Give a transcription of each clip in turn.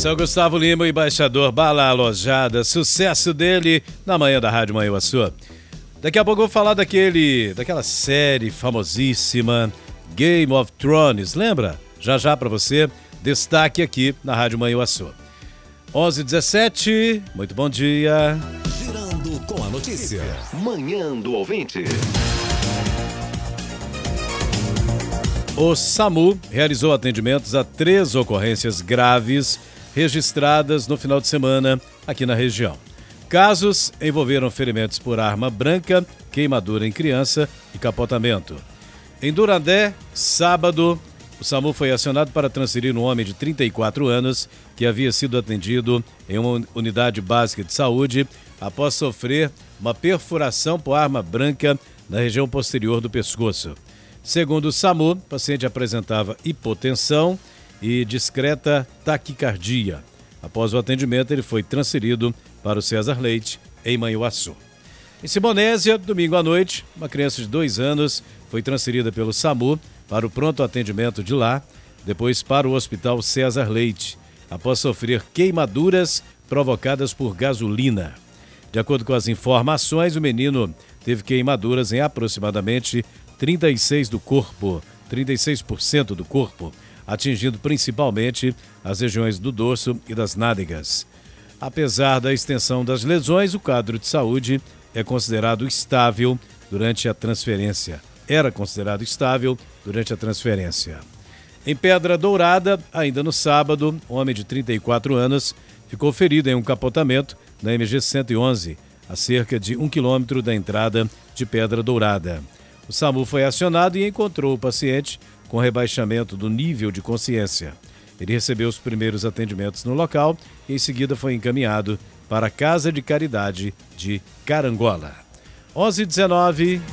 São Gustavo Lima, o embaixador Bala Alojada, sucesso dele na manhã da Rádio Manhuaçu. Daqui a pouco eu vou falar daquela série famosíssima, Game of Thrones, lembra? Já pra você, destaque aqui na Rádio Manhuaçu. 11h17, muito bom dia. Girando com a notícia. Manhã do Ouvinte. O SAMU realizou atendimentos a 3 ocorrências graves registradas no final de semana aqui na região. Casos envolveram ferimentos por arma branca, queimadura em criança e capotamento. Em Durandé, sábado, o SAMU foi acionado para transferir um homem de 34 anos que havia sido atendido em uma unidade básica de saúde após sofrer uma perfuração por arma branca na região posterior do pescoço. Segundo o SAMU, o paciente apresentava hipotensão e discreta taquicardia. Após o atendimento, ele foi transferido para o César Leite, em Manhuaçu. Em Simonésia, domingo à noite, uma criança de 2 anos foi transferida pelo SAMU para o pronto atendimento de lá, depois para o Hospital César Leite, após sofrer queimaduras provocadas por gasolina. De acordo com as informações, o menino teve queimaduras em aproximadamente 36% do corpo, atingindo principalmente as regiões do dorso e das nádegas. Apesar da extensão das lesões, o quadro de saúde é considerado estável durante a transferência. Era considerado estável durante a transferência. Em Pedra Dourada, ainda no sábado, um homem de 34 anos ficou ferido em um capotamento na MG 111, a cerca de 1 quilômetro da entrada de Pedra Dourada. O SAMU foi acionado e encontrou o paciente com rebaixamento do nível de consciência. Ele recebeu os primeiros atendimentos no local e em seguida foi encaminhado para a Casa de Caridade de Carangola. 11h19.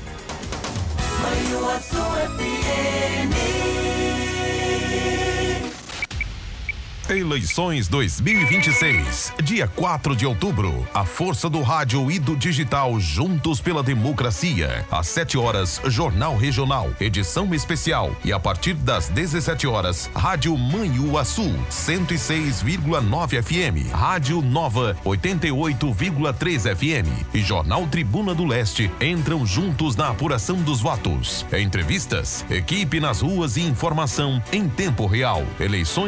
Eleições 2026, dia 4 de outubro. A força do rádio e do digital juntos pela democracia. Às 7 horas, Jornal Regional, edição especial. E a partir das 17 horas, Rádio Manhuaçu, 106,9 FM. Rádio Nova, 88,3 FM. E Jornal Tribuna do Leste entram juntos na apuração dos votos. Entrevistas, equipe nas ruas e informação em tempo real. Eleições